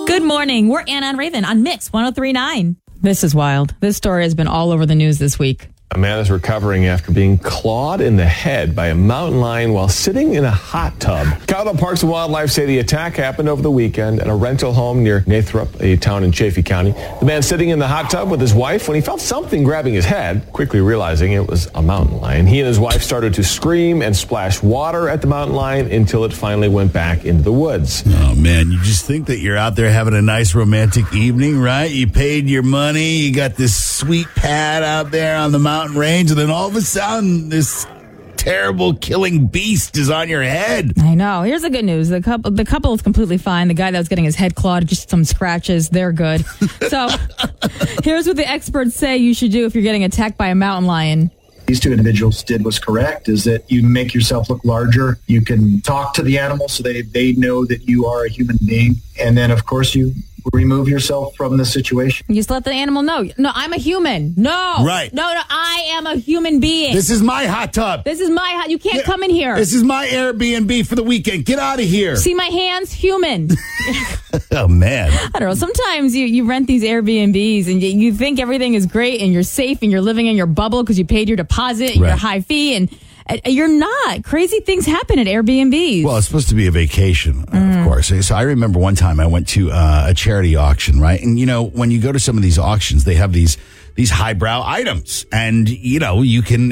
Good morning. We're Anna and Raven on Mix 103.9. This is wild. This story has been all over the news this week. A man is recovering after being clawed in the head by a mountain lion while sitting in a hot tub. Colorado Parks and Wildlife say the attack happened over the weekend at a rental home near Nathrop, a town in Chaffee County. The man sitting in the hot tub with his wife when he felt something grabbing his head, quickly realizing it was a mountain lion. He and his wife started to scream and splash water at the mountain lion until it finally went back into the woods. Oh, man, you just think that you're out there having a nice romantic evening, right? You paid your money, you got this sweet pad out there on the mountain range, and then all of a sudden, this terrible killing beast is on your head. I know. Here's the good news. The couple is completely fine. The guy that was getting his head clawed, just some scratches. They're good. So here's what the experts say you should do if you're getting attacked by a mountain lion. These two individuals did was correct, is that you make yourself look larger. You can talk to the animal so they know that you are a human being. And then, of course, you remove yourself from the situation. You just let the animal know. No, I'm a human. No. Right. No, I am a human being. This is my hot tub. This is my hot. You can't come in here. This is my Airbnb for the weekend. Get out of here. See my hands? Human. Oh, man. I don't know. Sometimes you rent these Airbnbs and you think everything is great and you're safe and you're living in your bubble because you paid your deposit and your high fee, and you're not. Crazy things happen at Airbnbs. Well, it's supposed to be a vacation, of course. So I remember one time I went to a charity auction, right? And, you know, when you go to some of these auctions, they have these highbrow items. And, you know, you can